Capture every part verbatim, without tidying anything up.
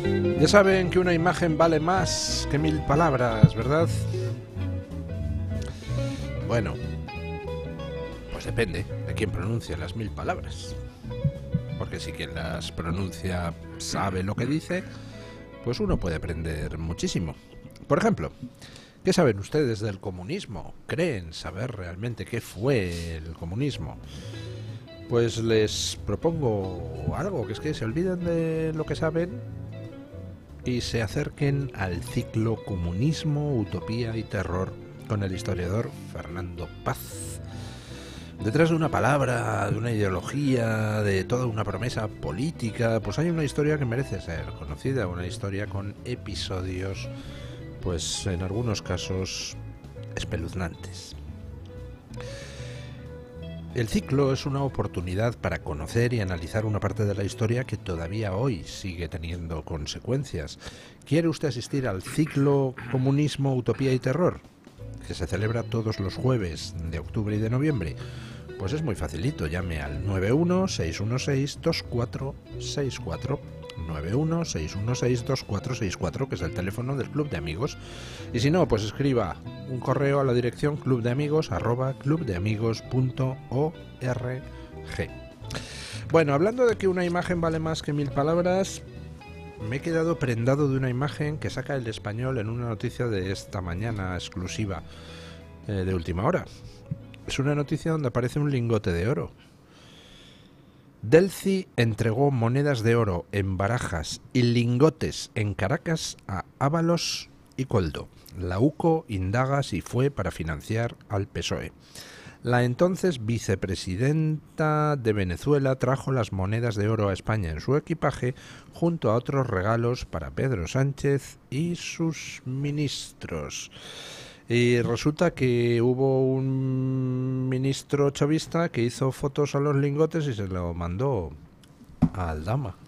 Ya saben que una imagen vale más que mil palabras, ¿verdad? Bueno, pues depende de quién pronuncia las mil palabras. Porque si quien las pronuncia sabe lo que dice, pues uno puede aprender muchísimo. Por ejemplo, ¿qué saben ustedes del comunismo? ¿Creen saber realmente qué fue el comunismo? Pues les propongo algo, que es que se olviden de lo que saben y se acerquen al ciclo Comunismo, Utopía y Terror con el historiador Fernando Paz. Detrás de una palabra, de una ideología, de toda una promesa política, pues hay una historia que merece ser conocida, una historia con episodios, pues en algunos casos, espeluznantes. El ciclo es una oportunidad para conocer y analizar una parte de la historia que todavía hoy sigue teniendo consecuencias. ¿Quiere usted asistir al ciclo Comunismo, Utopía y Terror, que se celebra todos los jueves de octubre y de noviembre? Pues es muy facilito, llame al nueve uno seis uno seis dos cuatro seis cuatro, nueve uno seis uno seis dos cuatro seis cuatro, que es el teléfono del Club de Amigos. Y si no, pues escriba un correo a la dirección clubdeamigos arroba clubdeamigos punto org. Bueno, hablando de que una imagen vale más que mil palabras, me he quedado prendado de una imagen que saca El Español en una noticia de esta mañana exclusiva, eh, de última hora. Es una noticia donde aparece un lingote de oro. Delcy entregó monedas de oro en Barajas y lingotes en Caracas a Ábalos y Koldo. La U C O indaga si fue para financiar al P S O E. La entonces vicepresidenta de Venezuela trajo las monedas de oro a España en su equipaje junto a otros regalos para Pedro Sánchez y sus ministros. Y resulta que hubo un ministro chavista que hizo fotos a los lingotes y se lo mandó a Aldama.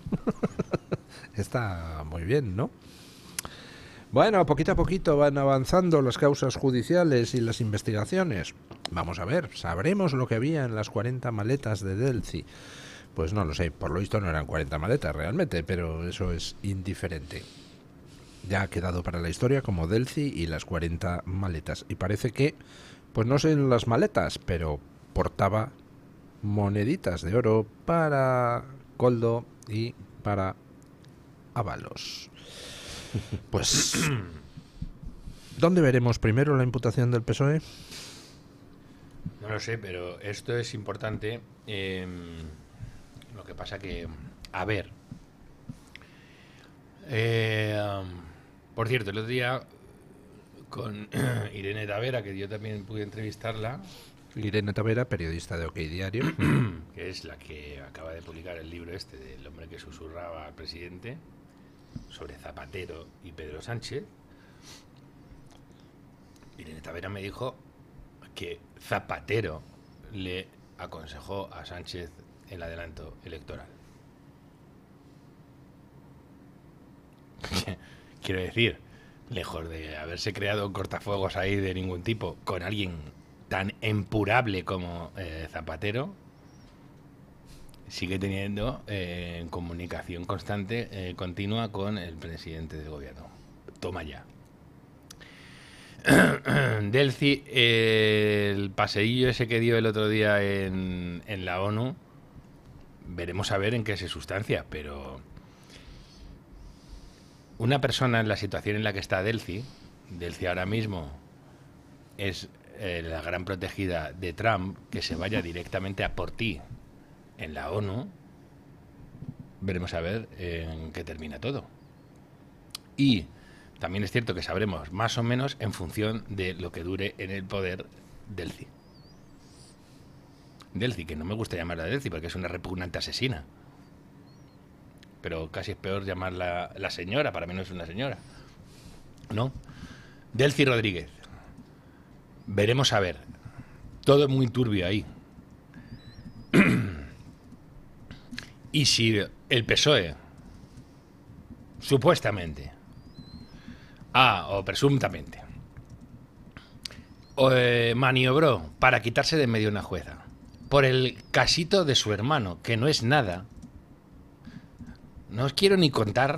Está muy bien, ¿no? Bueno, poquito a poquito van avanzando las causas judiciales y las investigaciones. Vamos a ver, ¿sabremos lo que había en las cuarenta maletas de Delcy? Pues no lo sé, por lo visto no eran cuarenta maletas realmente, pero eso es indiferente. Ya ha quedado para la historia como Delcy y las cuarenta maletas. Y parece que, pues no sé en las maletas, pero portaba moneditas de oro para Koldo y para Ábalos. Pues, ¿dónde veremos primero la imputación del P S O E? No lo sé, pero esto es importante. Eh, lo que pasa que, a ver... Eh, por cierto, el otro día con Irene Tavera, que yo también pude entrevistarla. Irene Tavera, periodista de OK Diario. Que es la que acaba de publicar el libro este del hombre que susurraba al presidente, sobre Zapatero y Pedro Sánchez. Irene Tavera me dijo que Zapatero le aconsejó a Sánchez el adelanto electoral. Quiero decir, lejos de haberse creado un cortafuegos ahí de ningún tipo con alguien tan empurable como eh, Zapatero, sigue teniendo eh, comunicación constante, eh, continua con el presidente del gobierno. Toma ya. Delcy, eh, el paseillo ese que dio el otro día en, en la ONU, veremos a ver en qué se sustancia, pero una persona en la situación en la que está Delcy, Delcy ahora mismo es eh, la gran protegida de Trump, que se vaya directamente a por ti en la ONU, veremos a ver en qué termina todo. Y también es cierto que sabremos más o menos en función de lo que dure en el poder Delcy. Delcy, que no me gusta llamarla Delcy porque es una repugnante asesina. Pero casi es peor llamarla la señora, para mí no es una señora. ¿No? Delcy Rodríguez. Veremos a ver. Todo es muy turbio ahí. Y si el P S O E, supuestamente, ah, o presuntamente, o, eh, maniobró para quitarse de en medio una jueza por el casito de su hermano, que no es nada, no os quiero ni contar